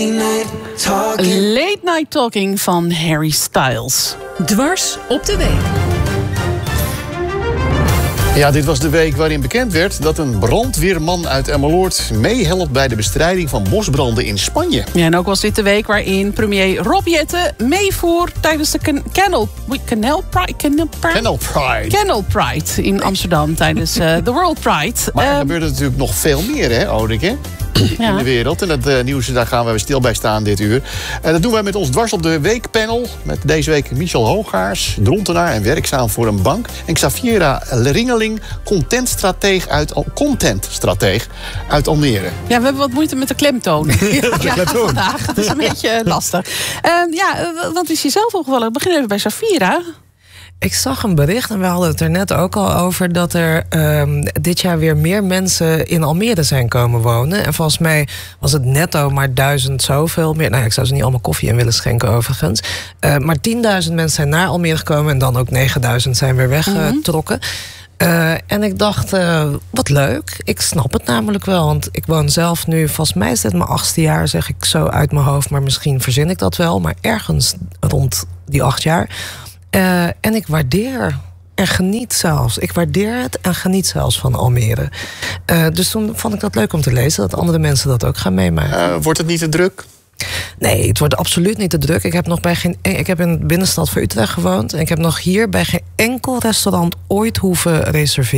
Late Night Talking van Harry Styles. Dwars op de week. Ja, dit was de week waarin bekend werd dat een brandweerman uit Emmeloord meehelpt bij de bestrijding van bosbranden in Spanje. Ja, en ook was dit de week waarin premier Rob Jetten meevoer tijdens de Canal Pride in Amsterdam tijdens de World Pride. Maar er gebeurt natuurlijk nog veel meer, hè, Odeke? In de wereld. En dat nieuws, daar gaan we stil bij staan dit uur. Dat doen wij met ons Dwars op de Week panel. Met deze week Michel Hoogaars, drontenaar en werkzaam voor een bank. En Xaviera Ringeling, contentstrateeg uit Almere. Ja, we hebben wat moeite met de klemtoon. Vandaag. Dat is een beetje lastig. Wat is je zelf opgevallen? Ik begin even bij Xaviera. Ik zag een bericht, en we hadden het er net ook al over, dat er dit jaar weer meer mensen in Almere zijn komen wonen. En volgens mij was het netto maar 1000 zoveel meer. Nou, ik zou ze niet allemaal koffie in willen schenken overigens. Maar 10.000 mensen zijn naar Almere gekomen en dan ook 9.000 zijn weer weggetrokken. En ik dacht, wat leuk. Ik snap het namelijk wel, want ik woon zelf nu, volgens mij is dit mijn 8e jaar, zeg ik zo uit mijn hoofd, maar misschien verzin ik dat wel, maar ergens rond die 8 jaar. En ik waardeer en geniet zelfs. Ik waardeer het en geniet zelfs van Almere. Dus toen vond ik dat leuk om te lezen, dat andere mensen dat ook gaan meemaken. Wordt het niet te druk? Nee, het wordt absoluut niet te druk. Ik heb in de binnenstad van Utrecht gewoond en ik heb nog hier bij geen enkel restaurant ooit hoeven reserveren.